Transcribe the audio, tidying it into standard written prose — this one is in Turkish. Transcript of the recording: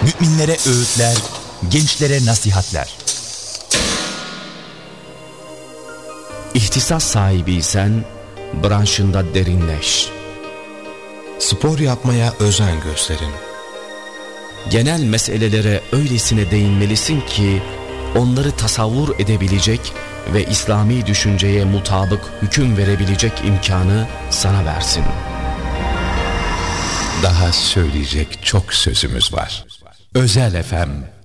Müminlere öğütler, gençlere nasihatler. İhtisas sahibiysen branşında derinleş. Spor yapmaya özen gösterin. Genel meselelere öylesine değinmelisin ki onları tasavvur edebilecek ve İslami düşünceye mutabık hüküm verebilecek imkanı sana versin. Daha söyleyecek çok sözümüz var. Özel FM